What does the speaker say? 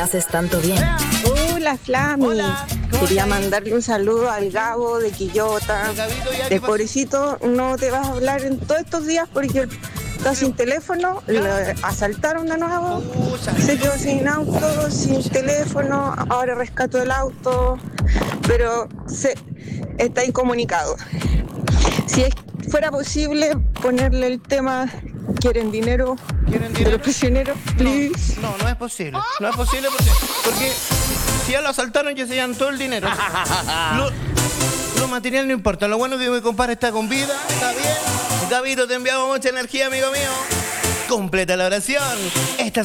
haces tanto bien. Hola, Flami. Quería mandarle un saludo al Gabo de Quillota. De pobrecito, no te vas a hablar en todos estos días porque está sin teléfono, le asaltaron de nuevo, se quedó sin auto, sin teléfono, ahora rescató el auto, pero está incomunicado. Si fuera posible ponerle el tema ¿Quieren dinero? De los prisioneros, please. No es posible. No es posible porque si ya lo asaltaron ya se llevan todo el dinero. Lo material no importa. Lo bueno es que mi compadre está con vida, está bien. Gabito, te enviamos mucha energía, amigo mío. Completa la oración. Esta